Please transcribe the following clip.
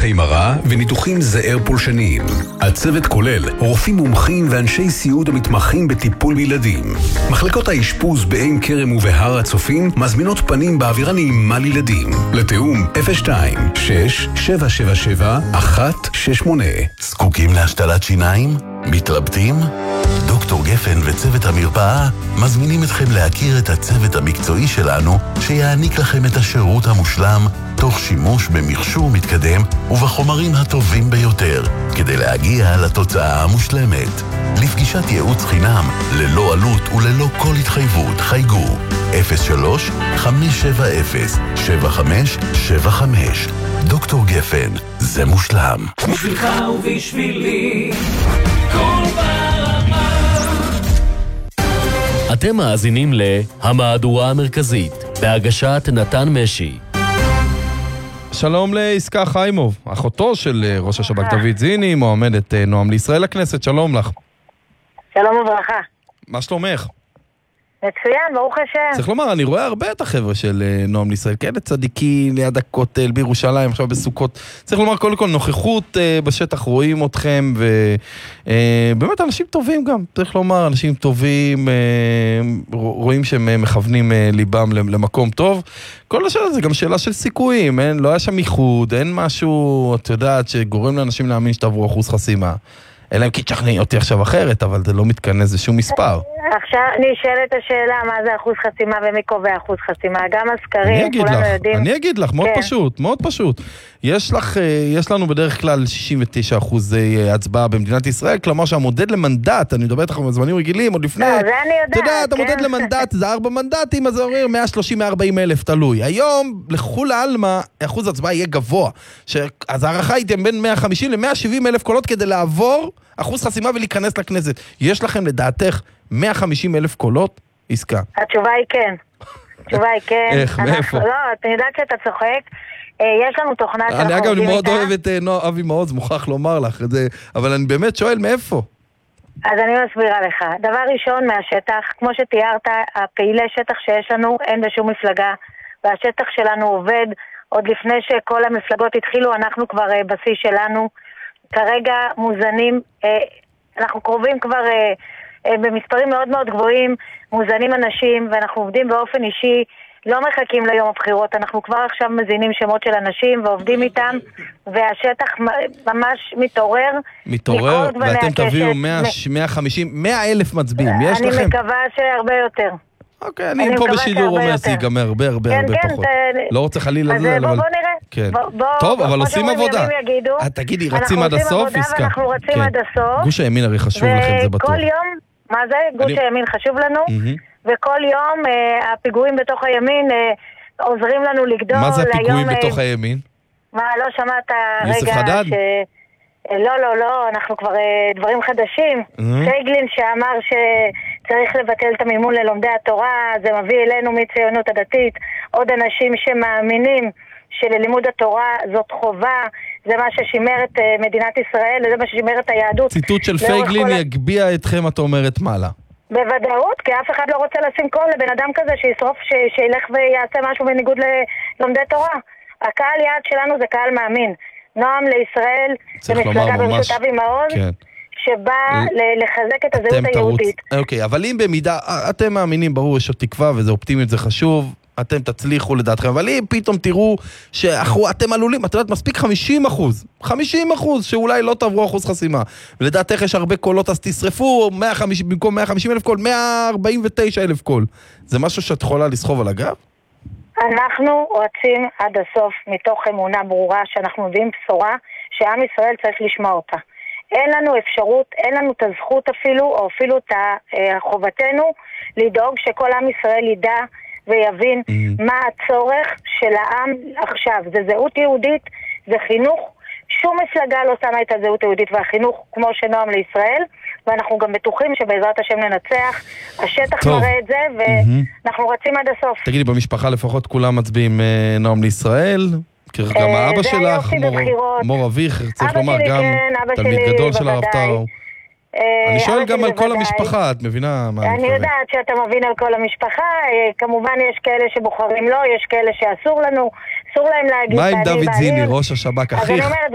ניתוחי מראה וניתוחים זעיר פולשניים. הצוות כולל רופאים מומחים ואנשי סיעוד המתמחים בטיפול בילדים. מחלקות האשפוז בעין כרם ובהר הצופים מזמינות פנים באווירה נעימה לילדים. לתאום 02-6-777-168. זקוקים להשתלת שיניים? מתלבטים? דוקטור גפן וצוות המרפאה מזמינים אתכם להכיר את הצוות המקצועי שלנו שיעניק לכם את השירות המושלם תוך שימוש במכשור מתקדם ובחומרים הטובים ביותר כדי להגיע לתוצאה המושלמת. לפגישת ייעוץ חינם ללא עלות וללא כל התחייבות חייגו 03-570-7575. דוקטור גפן, זה מושלם. בשבילך ובשבילי כל ברמה. אתם מאזינים להמהדורה המרכזית בהגשת נתן משי. שלום לעסקה חיימוב, אחותו של ראש השב"כ דוד זיני, מועמדת נועם לישראל לכנסת. שלום לך. שלום וברכה. מה שלומך? מצוין, ברוך השם. צריך לומר, אני רואה הרבה את החבר'ה של נועם לישראל, כאלה צדיקים ליד הכותל בירושלים, עכשיו בסוכות. צריך לומר, קודם כל נוכחות בשטח, רואים אתכם, ובאמת אנשים טובים גם, צריך לומר, אנשים טובים, רואים שהם מכוונים ליבם למקום טוב. כל השאלה זה גם שאלה של סיכויים, לא היה שם ייחוד, אין משהו, את יודעת, שגורם לאנשים להאמין שתעברו אחוז חסימה. אלא אם כי תשכנעי אותי עכשיו אחרת, אבל זה לא מתכנס, זה שום מספר. עכשיו נשאלת השאלה מה זה אחוז חסימה ומי קובע אחוז חסימה. גם הסקרים, כולנו יודעים. אני אגיד לך, מאוד פשוט, מאוד פשוט. יש לנו בדרך כלל 69% הצבעה במדינת ישראל, כלומר שהמודד למנדט, אני מדבר איתך בזמנים רגילים, עוד לפני, זה אני יודעת. אתה יודע, המודד למנדט זה 4 מנדטים, אז זה אומר 130-140 אלף תלוי. היום, לכול העלמה, אחוז הצבעה יהיה גבוה. אז הערכה היא בין 150 ל-170 אלף קולות כדי לעבור אחוז חסימה ולהיכנס לכנסת. יש לכם לדעתך 150 אלף קולות? עסקה. התשובה היא כן. התשובה היא כן. איך? מאיפה? לא, אתה יודעת שאתה צוחק. יש לנו תוכנה שאנחנו עובדים איתה. אני אגב מאוד אוהב את אבי מעוז, מוכרח לומר לך את זה, אבל אני באמת שואל מאיפה? אז אני מסבירה לך. דבר ראשון מהשטח, כמו שתיארת, הפעילי שטח שיש לנו, אין בשום מפלגה, והשטח שלנו עובד עוד לפני שכל המפלגות התחילו, אנחנו כבר בשיא שלנו. כרגע מוזנים, אנחנו קרובים כבר במספרים מאוד מאוד גבוהים, מוזנים אנשים, ואנחנו עובדים באופן אישי, לא מחכים ליום הבחירות, אנחנו כבר עכשיו מזינים שמות של אנשים ועובדים איתם, והשטח ממש מתעורר. מתעורר, ואתם תביאו 150, 100 אלף מצביעים, יש לכם? אני מקווה שהרבה יותר. אוקיי, אני פה בשידור אומר שיגמר הרבה פחות. לא רוצה חלילה לזה, אבל... בוא נראה. טוב, אבל עושים עבודה. תגידי, רצים עד הסוף? אנחנו רצים עד הסוף. גוש הימין הרי חשוב לכם, זה בטוח. וכל יום, מה זה? גוש הימין חשוב לנו, וכל יום הפיגועים בתוך הימין עוזרים לנו לגדול. מה זה הפיגועים בתוך הימין? מה, לא שמעת רגע יוסף חדד? לא, אנחנו כבר דברים חדשים. פייגלין שאמר שצריך לבטל את המימון ללומדי התורה, זה מביא אלינו מציונות הדתית, עוד אנשים שמאמינים שללימוד התורה זאת חובה, זה מה ששימר את מדינת ישראל, זה מה ששימר את היהדות. ציטוט של פייגלין יגביע אתכם, את אומרת מעלה. בוודאות, כי אף אחד לא רוצה לשים קול לבן אדם כזה שישרוף, שילך ויעשה משהו בניגוד ללומדי תורה. הקהל יעד שלנו זה קהל מאמין. נועם לישראל, זה מפלגה בראשות אבי מעוז, שבא לחזק את הזהות היהודית. אוקיי, אבל אם במידה, אתם מאמינים, ברור, יש עוד תקווה, וזה אופטימית, זה חשוב, אתם תצליחו לדעתכם, אבל אם פתאום תראו שאתם עלולים, את יודעת, מספיק 50%, שאולי לא תעברו אחוז חסימה, ולדעתך יש הרבה קולות, אז תשרפו 150, במקום 150 אלף קול, 149 אלף קול. זה משהו שאת יכולה לסחוב על הגב? אנחנו רוצים עד הסוף מתוך אמונה ברורה שאנחנו מביאים בשורה שעם ישראל צריך לשמוע אותה. אין לנו אפשרות, אין לנו את הזכות אפילו, או אפילו את חובתנו לדאוג שכל עם ישראל ידע ויבין מה הצורך של העם עכשיו. זה זהות יהודית, זה חינוך. שום מפלגה לא שמה את הזהות היהודית והחינוך כמו שנועם לישראל, ואנחנו גם בטוחים שבעזרת השם ננצח. השטח מראה את זה, ואנחנו רצים עד הסוף. תגידי, במשפחה לפחות כולם מצביעים נועם לישראל? גם האבא שלך, מור אביך, צריך לומר, גם תלמיד גדול של הרב טאו. אני שואל גם על כל המשפחה, את מבינה מה אני מתכוון? אני יודעת שאתה מבין על כל המשפחה, כמובן יש כאלה שבוחרים לא, יש כאלה שאסור לנו, אסור להם להגיד. מה עם דוד זיני, ראש השב"כ, אחיך?